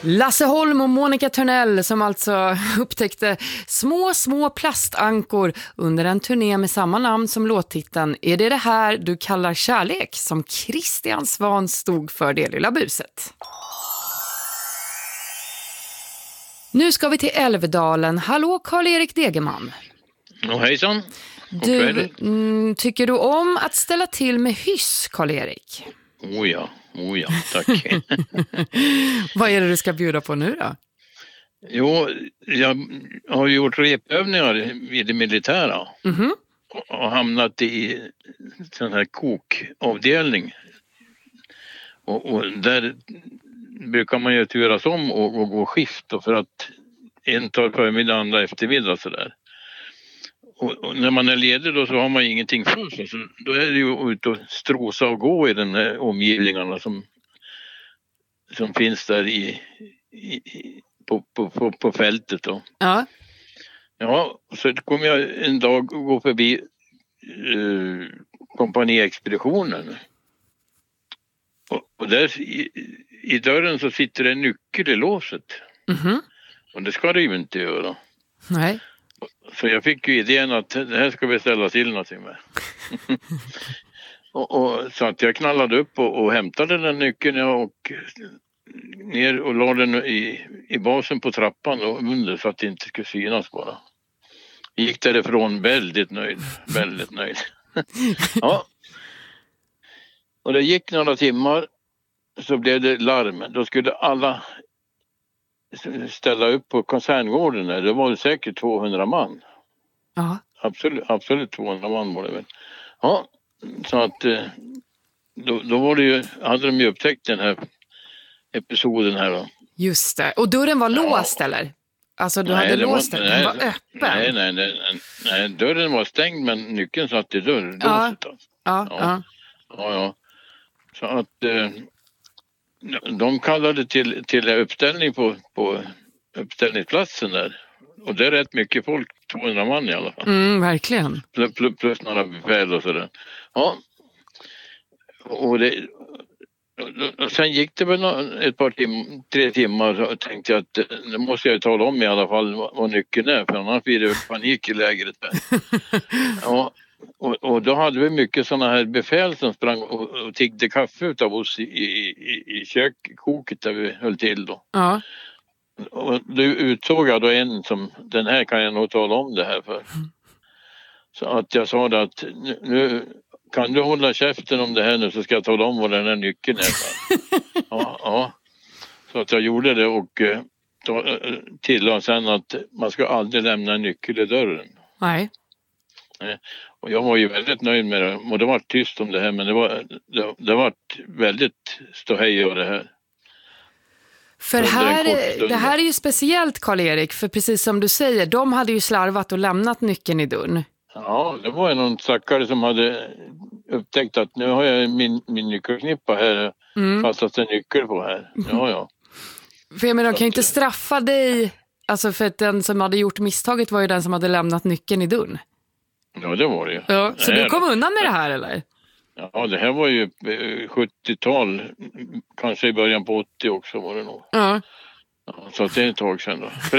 Lasse Holm och Monica Törnell som alltså upptäckte små plastankor under en turné med samma namn som låttiteln Är det här du kallar kärlek, som Christian Svahn stod för det lilla buset. Nu ska vi till Älvdalen. Hallå Karl-Erik Degerman. Hejsan. Du, tycker du om att ställa till med hyss, Karl-Erik? Oh ja, tack. Vad är det du ska bjuda på nu då? Jo, jag har gjort repövningar vid det militära. Mm-hmm. Och hamnat i sån här kokavdelning. Och där brukar man ju turas om och gå skift då, för att en tar förmiddag, andra eftermiddag sådär. Och när man är ledig då så har man ingenting för sig. Så då är det ju ut och strosa och gå i den här omgivningarna som finns där på fältet då. Ja. Ja, så kom jag en dag och gå förbi kompaniexpeditionen. Och där i dörren så sitter det en nyckel i låset. Mm-hmm. Och det ska det ju inte göra. Nej. Så jag fick ju idén att det här ska vi ställa till någonting med. och så att jag knallade upp och hämtade den nyckeln och ner och la den i basen på trappan och under så att det inte skulle synas bara. Gick därifrån väldigt nöjd. Ja. Och det gick några timmar så blev det larm. Då skulle alla ställa upp på koncerngården där. Det var säkert 200 man. Ja. Absolut 200 man var det väl. Ja, så att då var det ju, hade de ju upptäckt den här episoden här då. Just det. Och dörren var låst eller? Alltså du hade låst den, den var öppen. Nej, dörren var stängd men nyckeln satt i dörren. Ja. Ja. Så att de kallade till uppställning på uppställningsplatsen där. Och det är rätt mycket folk, 200 man i alla fall. Verkligen. Plus några befäl och sådär. Ja. Och sen gick det väl ett par 3 timmar och tänkte jag att nu måste jag tala om i alla fall vad nyckeln är, för annars blir det panik i lägret där. Ja. Och då hade vi mycket sådana här befäl som sprang och tiggde kaffe utav oss i kökkoket där vi höll till då. Ja. Och då utsåg jag då en som, den här kan jag nog tala om det här för. Så att jag sa det att nu kan du hålla käften om det här nu så ska jag tala om vad den här nyckeln är. Ja. Så att jag gjorde det och tillade sen att man ska aldrig lämna en nyckel i dörren. Nej. Och jag var ju väldigt nöjd med det. Och det var tyst om det här, men det var väldigt ståhej av det här. För det här är ju speciellt, Karl-Erik, för precis som du säger, de hade ju slarvat och lämnat nyckeln i dörren. Ja, det var någon stackare som hade upptäckt att nu har jag min nyckelknippa här, fast en nyckel på här. Ja. För jag menar, de kan ju inte straffa dig, alltså för att den som hade gjort misstaget var ju den som hade lämnat nyckeln i dörren. Ja, det var det ju. Ja, så du kom undan med det här, eller? Ja, det här var ju 70-tal, kanske i början på 80 också var det nog. Ja. Så det är ett tag sedan då.